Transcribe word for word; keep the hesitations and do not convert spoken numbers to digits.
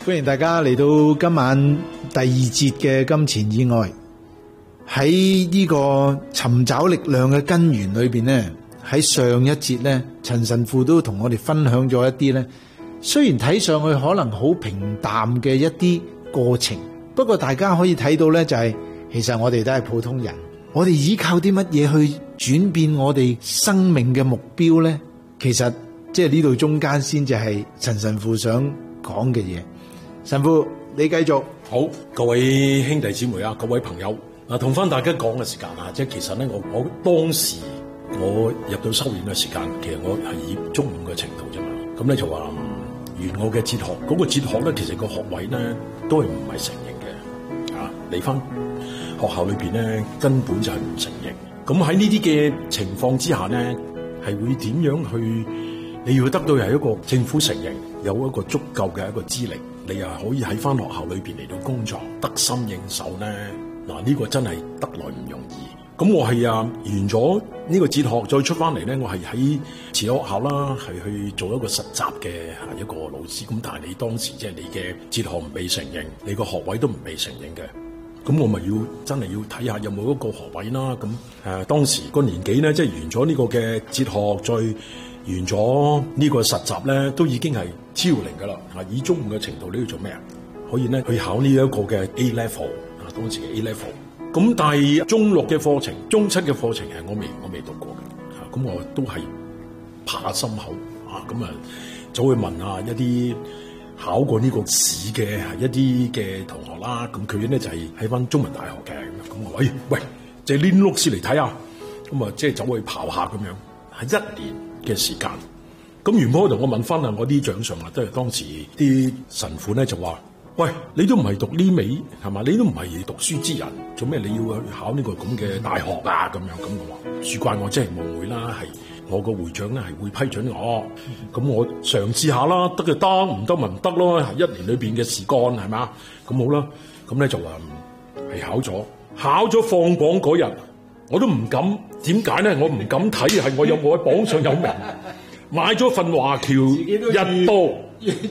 歡迎大家嚟到今晚第二節嘅金錢以外。喺呢個尋找力量嘅根源裏邊呢，喺上一節呢，陳神父都同我哋分享咗一啲呢，雖然睇上去可能好平淡嘅一啲過程，不過大家可以睇到呢，就係其實我哋都係普通人，我哋依靠啲乜嘢去轉變我哋生命嘅目標呢？其實即係呢度中間先至係陳神父想講嘅嘢。神父，你繼續。 好，各位兄弟姊妹啊，各位朋友，嗱，同翻大家講嘅時間啊，即係其實咧，我我當時我入到修院嘅時間，其實我係以中五嘅程度啫嘛。咁咧就話完我嘅哲學，嗰、那個哲學咧，其實個學位咧都係唔係承認嘅啊。嚟翻學校裏邊咧，根本就係唔承認。咁喺呢啲嘅情況之下咧，係會點樣去？你要得到係一個政府承認，有一個足夠嘅一個資歷，你又可以喺翻學校裏邊嚟到工作，得心應手咧。嗱，呢個真係得來唔容易。咁我係啊完咗呢個哲學再出翻嚟咧，我係喺慈幼學校啦，係去做一個實習嘅一個老師。咁但係你當時即係你嘅哲學唔被承認，你個學位都唔被承認嘅。咁我咪要真係要睇下有冇一個學位啦。咁誒、呃、當時個年紀咧，即係完咗呢個嘅哲學再。完咗呢個實習咧，都已經係超齡噶啦。啊，以中五嘅程度你要做咩啊？可以咧去考呢一個嘅 A level 啊，當時嘅 A level。咁但係中六嘅課程、中七嘅課程係我未我未讀過嘅。啊，咁我都係怕心口啊，咁啊走去問下一啲考過呢個試嘅一啲嘅同學啦。咁佢咧就係喺翻中文大學嘅。咁我喂喂，借呢碌書嚟睇下。咁啊，即係走去刨下咁樣，係一年嘅時間。咁原本我同我問翻啊，我啲長上啊，都係當時啲神父咧就話：喂，你都唔係讀呢味係嘛？你都唔係讀書之人，做咩你要去考呢個咁嘅大學啊？咁樣咁我話，恕怪我真係誤會啦，係我個會長咧係會批准我。咁我嘗試下啦，得就得，唔得咪唔得咯。係一年裏邊嘅事幹係嘛？咁好啦，咁咧就話係考咗，考咗放榜嗰日。我都唔敢，點解咧？我唔敢睇，係我有冇喺榜上有名，買咗份華僑日報。